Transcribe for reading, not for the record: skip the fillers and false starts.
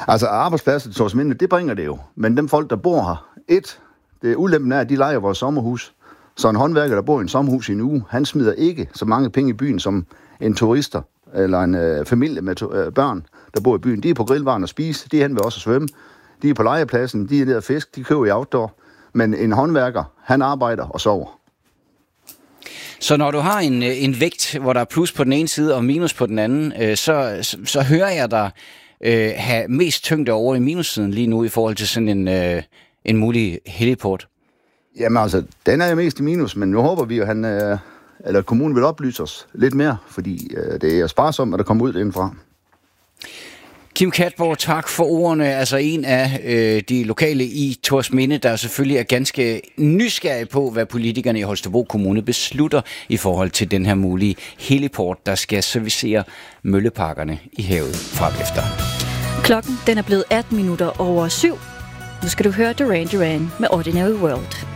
Altså arbejdspladser til Thorsminde, det bringer det jo. Men dem folk, der bor her, det ulempen er, at de lejer vores sommerhus. Så en håndværker, der bor i en sommerhus i en uge, han smider ikke så mange penge i byen som en turister eller en familie med børn, der bor i byen. De er på grillvaren og spise, de er hen ved os at svømme, de er på legepladsen, de er nede at fisk, de køber i outdoor. Men en håndværker, han arbejder og sover. Så når du har en vægt, hvor der er plus på den ene side og minus på den anden, så hører jeg dig have mest tyngde over i minussiden lige nu i forhold til sådan en mulig heliport. Jamen altså, den er jo mest i minus, men nu håber vi jo, at kommunen vil oplyse os lidt mere, fordi det er sparsomt, at der kommer ud indenfra. Kim Katborg, tak for ordene. Altså en af de lokale i Thorsminde, der selvfølgelig er ganske nysgerrig på, hvad politikerne i Holstebro Kommune beslutter i forhold til den her mulige heliport, der skal servicere mølleparkerne i havet fremefter. Klokken den er blevet 18 minutter over 7. Nu skal du høre Duran Duran med Ordinary World.